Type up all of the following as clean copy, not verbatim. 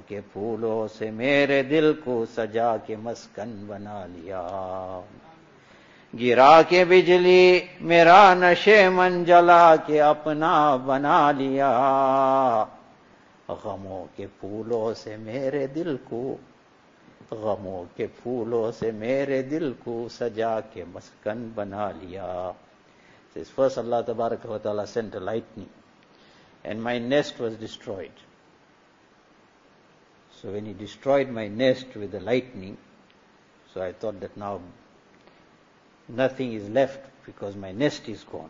के फूलों से मेरे दिल को सजा के मस्कन बना लिया, गिरा के बिजली मेरा नशे मन जला के अपना बना लिया, गमों के फूलों से मेरे दिल को, गमों के फूलों से मेरे दिल को सजा के मस्कन बना लिया. Says first Allah Tabaraka wa Ta'ala sent a lightning and my nest was destroyed. So when he destroyed my nest with the lightning, so I thought that now nothing is left because my nest is gone.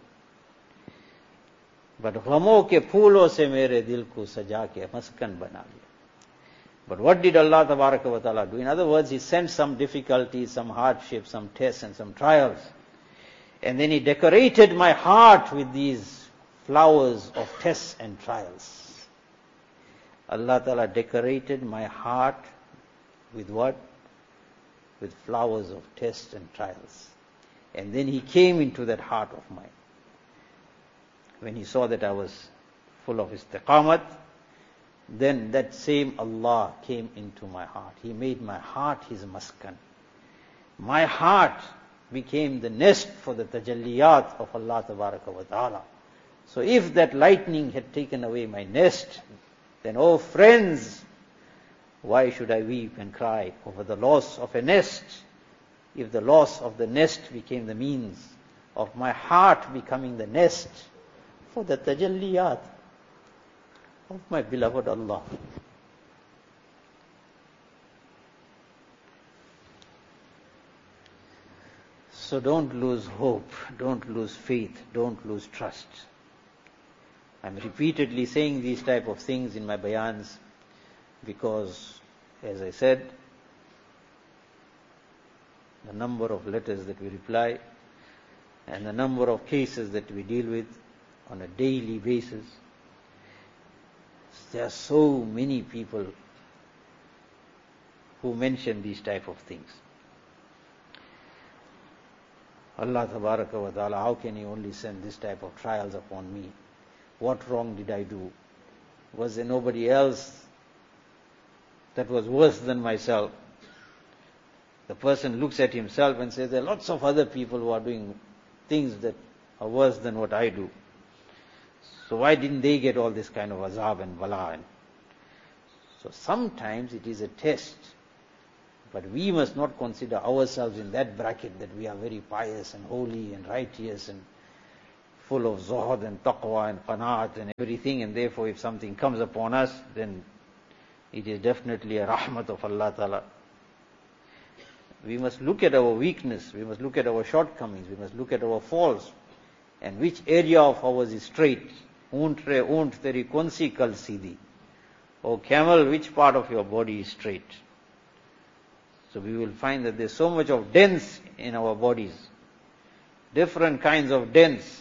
But ghamon ke phoolon se mere dil ko saja ke maskan bana liya. But what did Allah Tabaraka wa Ta'ala do? In other words, He sent some difficulties, some hardships, some tests and some trials. And then He decorated my heart with these flowers of tests and trials. Allah Ta'ala decorated my heart with what? With flowers of tests and trials. And then He came into that heart of mine. When He saw that I was full of istiqamat, then that same Allah came into my heart. He made my heart His maskan. My heart became the nest for the tajalliyat of Allah Tabaraka wa Ta'ala. So if that lightning had taken away my nest, then oh friends, why should I weep and cry over the loss of a nest? If the loss of the nest became the means of my heart becoming the nest for the tajalliyat of my beloved Allah. So don't lose hope, don't lose faith, don't lose trust. I'm repeatedly saying these type of things in my bayans because, as I said, the number of letters that we reply and the number of cases that we deal with on a daily basis, there are so many people who mention these type of things. Allah Tabaraka wa Ta'ala, how can He only send this type of trials upon me? What wrong did I do? Was there nobody else that was worse than myself? The person looks at himself and says, there are lots of other people who are doing things that are worse than what I do. So why didn't they get all this kind of azab and bala? So sometimes it is a test. But we must not consider ourselves in that bracket that we are very pious and holy and righteous and full of zuhud and taqwa and qanaat and everything, and therefore if something comes upon us, then it is definitely a rahmat of Allah Ta'ala. We must look at our weakness, we must look at our shortcomings, we must look at our faults, and which area of ours is straight. Oont teri konsi kal sidi. O camel, which part of your body is straight? So we will find that there's so much of dents in our bodies, different kinds of dents.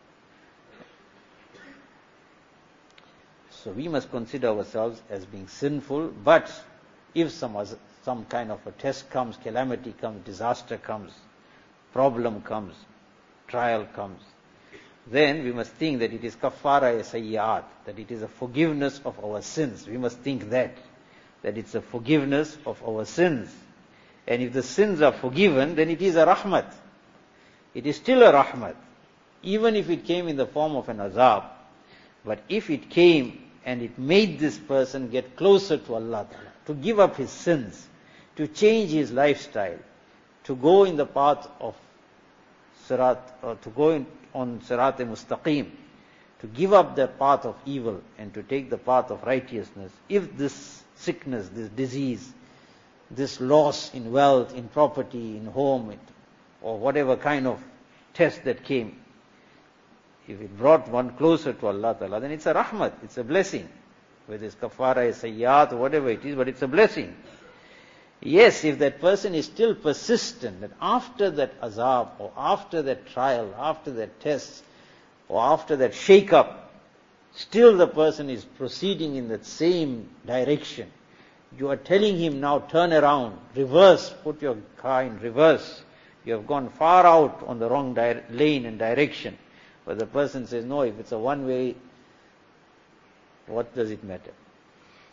So we must consider ourselves as being sinful, but if some kind of a test comes, calamity comes, disaster comes, problem comes, trial comes, then we must think that it is kaffara sayyat, that it is a forgiveness of our sins. We must think that it's a forgiveness of our sins. And if the sins are forgiven, then it is a rahmat. It is still a rahmat, even if it came in the form of an azab. But if it came and it made this person get closer to Allah Ta'ala, to give up his sins, to change his lifestyle, to go in the path of sirat, or to go on sirat-e-mustaqim, to give up the path of evil and to take the path of righteousness, if this sickness, this disease, this loss in wealth, in property, in home, or whatever kind of test that came, if it brought one closer to Allah Ta'ala, then it's a rahmat, it's a blessing. Whether it's kafara, sayyat, or whatever it is, but it's a blessing. Yes, if that person is still persistent, that after that azab, or after that trial, after that test, or after that shake-up, still the person is proceeding in that same direction, you are telling him now, turn around, reverse, put your car in reverse. You have gone far out on the wrong lane and direction. But the person says, no, if it's a one-way, what does it matter?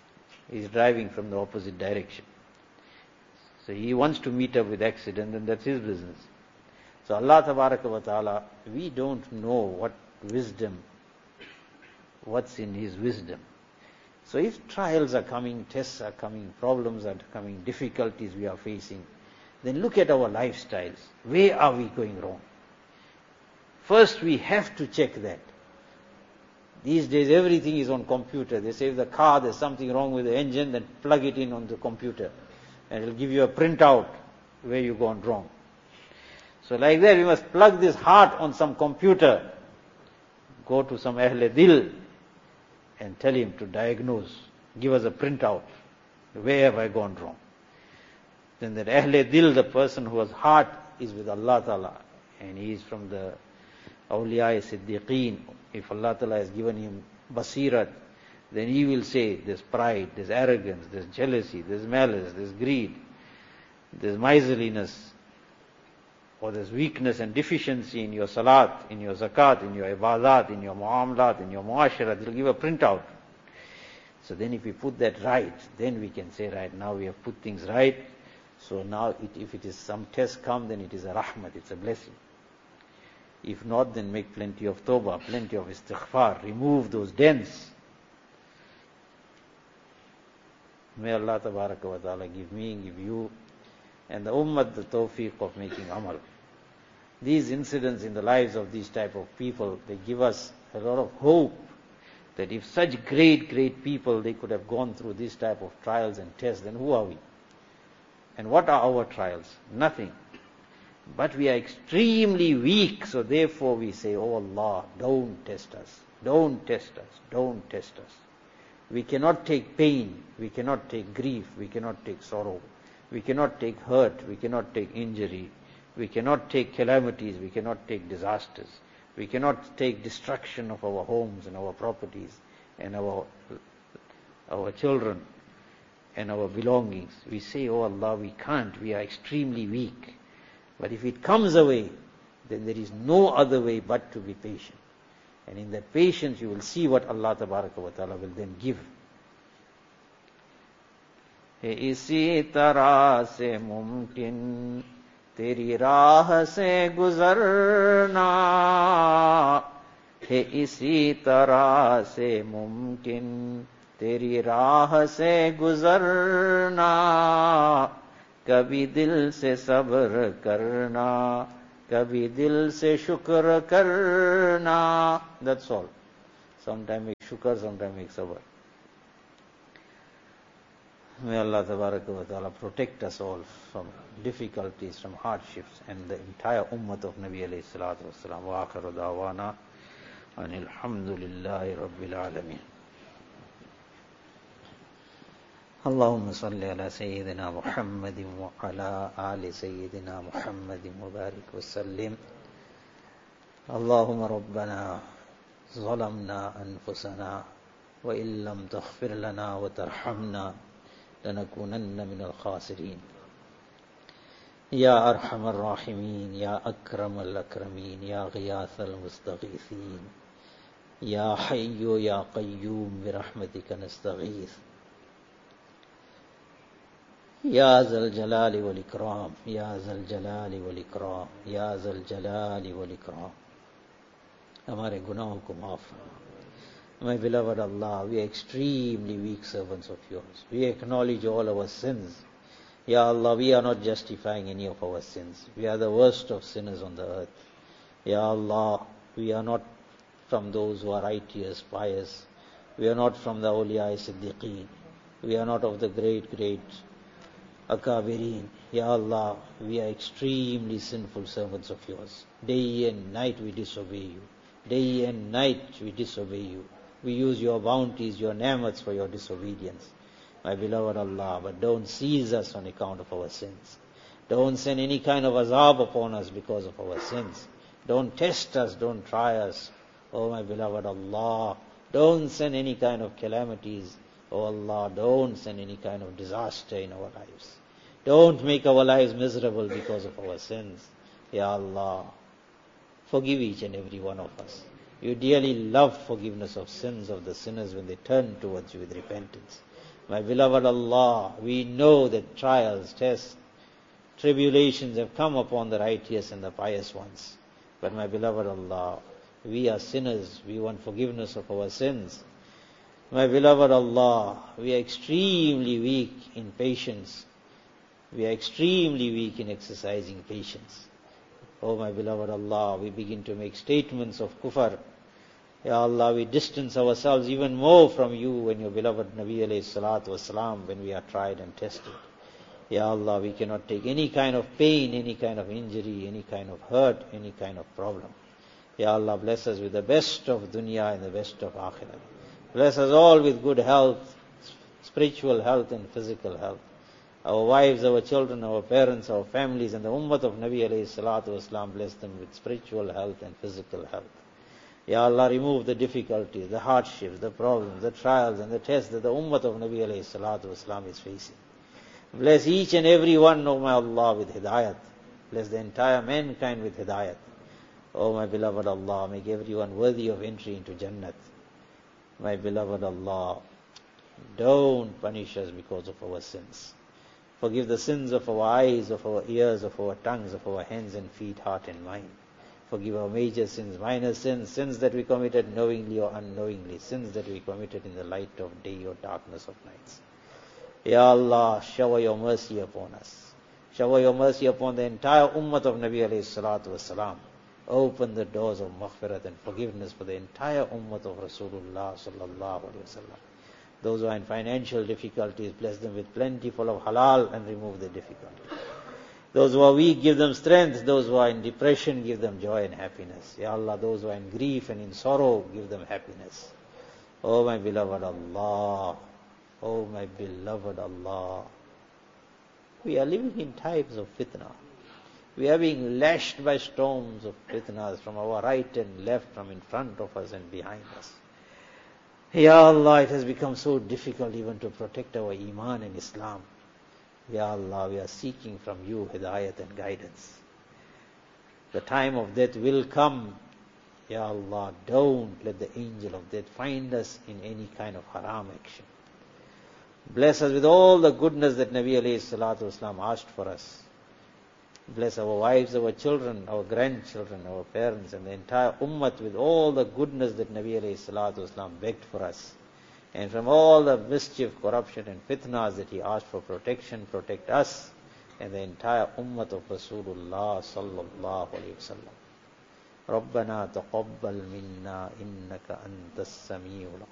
He's driving from the opposite direction. So he wants to meet up with accident, and that's his business. So Allah Tabaraka wa Ta'ala, we don't know what wisdom, what's in His wisdom. So if trials are coming, tests are coming, problems are coming, difficulties we are facing, then look at our lifestyles. Where are we going wrong? First we have to check that. These days everything is on computer. They say if the car, there's something wrong with the engine, then plug it in on the computer. And it'll give you a printout where you've gone wrong. So like that, we must plug this heart on some computer, go to some Ahle Dil and tell him to diagnose, give us a printout, where have I gone wrong? Then that Ahle Dil, the person whose heart is with Allah Ta'ala, and he is from the Awliya Siddiqeen, if Allah Ta'ala has given him basirat, then he will say there's pride, there's arrogance, there's jealousy, there's malice, there's greed, there's miserliness, or there's weakness and deficiency in your salat, in your zakat, in your ibadat, in your muamalat, in your muasharat. They'll give a printout. So then if we put that right, then we can say, right, now we have put things right. So now if it is some test come, then it is a rahmat, it's a blessing. If not, then make plenty of tawbah, plenty of istighfar, remove those dents. May Allah Tabaraka wa Ta'ala give me, give you, and the ummah the tawfiq of making amal. These incidents in the lives of these type of people, they give us a lot of hope that if such great, great people, they could have gone through this type of trials and tests, then who are we? And what are our trials? Nothing. But we are extremely weak, so therefore we say, oh Allah, don't test us, don't test us, don't test us. We cannot take pain, we cannot take grief, we cannot take sorrow, we cannot take hurt, we cannot take injury, we cannot take calamities, we cannot take disasters, we cannot take destruction of our homes and our properties and our children and our belongings. We say, oh Allah, we can't, we are extremely weak. But if it comes away, then there is no other way but to be patient. And in that patience you will see what Allah Tabaraka wa Ta'ala will then give. है इसी तरह से मुमकिन तेरी राह से गुजरना, है इसी तरह से मुमकिन तेरी राह से गुजरना, कभी दिल से सब्र करना, कभी दिल से शुक्र करना. That's all. Sometime make shukr, sometime make sabr. May Allah Tabaraka wa Ta'ala protect us all from difficulties, from hardships, and the entire ummah of Nabi alayhi salatu wasalam. Wa akhiru da'wana anil hamdulillahi rabbil alameen. اللهم صل على سيدنا محمد وعلى آل سيدنا محمد وبارك وسلم. اللهم ربنا ظلمنا أنفسنا وإن لم تغفر لنا وترحمنا لنكونن من الخاسرين. يا أرحم الراحمين، يا أكرم الأكرمين، يا غياث المستغيثين، يا حي يا قيوم برحمتك نستغيث. या ज़ल जलाल वल इकराम, या ज़ल जलाल वल इकराम, या ज़ल जलाल वल इकराम. हमारे गुनाहों को माफ फरमा. My beloved Allah, we are extremely weak servants of yours. We acknowledge all our sins. Ya Allah, we are not justifying any of our sins. We are the worst of sinners on the earth. Ya Allah, we are not from those who are righteous, pious. We are not from the awliya siddiqeen. We are not of the great Akabirin. Ya Allah, we are extremely sinful servants of yours. Day and night we disobey you. Day and night we disobey you. We use your bounties, your ni'mats for your disobedience. My beloved Allah, but don't seize us on account of our sins. Don't send any kind of azab upon us because of our sins. Don't test us, don't try us. Oh my beloved Allah, don't send any kind of calamities. Oh Allah, don't send any kind of disaster in our lives. Don't make our lives miserable because of our sins. Ya Allah, forgive each and every one of us. You dearly love forgiveness of sins of the sinners when they turn towards you with repentance. My beloved Allah, we know that trials, tests, tribulations have come upon the righteous and the pious ones. But my beloved Allah, we are sinners, we want forgiveness of our sins. My beloved Allah, we are extremely weak in patience. We are extremely weak in exercising patience. Oh my beloved Allah, we begin to make statements of kufr. Ya Allah, we distance ourselves even more from you and your beloved Nabi alayhi salatu wasalam when we are tried and tested. Ya Allah, we cannot take any kind of pain, any kind of injury, any kind of hurt, any kind of problem. Ya Allah, bless us with the best of dunya and the best of akhirah. Bless us all with good health, spiritual health and physical health. Our wives, our children, our parents, our families and the ummah of Nabi alayhi salatu wasalam, bless them with spiritual health and physical health. Ya Allah, remove the difficulties, the hardships, the problems, the trials and the tests that the ummah of Nabi alayhi salatu wasalam is facing. Bless each and every one, O my Allah, with hidayat. Bless the entire mankind with hidayat. O my beloved Allah, make everyone worthy of entry into Jannat. My beloved Allah, don't punish us because of our sins. Forgive the sins of our eyes, of our ears, of our tongues, of our hands and feet, heart and mind. Forgive our major sins, minor sins, sins that we committed knowingly or unknowingly, sins that we committed in the light of day or darkness of nights. Ya Allah, shower your mercy upon us. Shower your mercy upon the entire ummah of Nabi alayhi salatu wasalam. Open the doors of maghfirat and forgiveness for the entire ummah of Rasulullah sallallahu alayhi wasallam. Those who are in financial difficulties, bless them with plentiful of halal and remove the difficulties. Those who are weak, give them strength. Those who are in depression, give them joy and happiness. Ya Allah, those who are in grief and in sorrow, give them happiness. Oh my beloved Allah, oh my beloved Allah, we are living in times of fitna. We are being lashed by storms of fitnas from our right and left, from in front of us and behind us. Ya Allah, it has become so difficult even to protect our iman and Islam. Ya Allah, we are seeking from you hidayat and guidance. The time of death will come. Ya Allah, don't let the angel of death find us in any kind of haram action. Bless us with all the goodness that Nabi alayhi salatu wasalam asked for us. Bless our wives, our children, our grandchildren, our parents and the entire ummah with all the goodness that Nabi alayhi salatu wasalam begged for us. And from all the mischief, corruption and fitnas that he asked for protection, protect us and the entire ummah of Rasulullah sallallahu alayhi wa sallam. ربنا تقبل منا إنك أنت السميع العليم